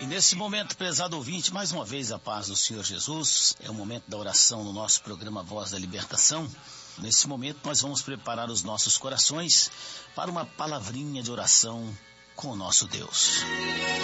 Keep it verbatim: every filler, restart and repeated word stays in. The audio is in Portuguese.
E nesse momento, prezado ouvinte, mais uma vez a paz do Senhor Jesus, é o momento da oração no nosso programa Voz da Libertação. Nesse momento nós vamos preparar os nossos corações para uma palavrinha de oração com o nosso Deus.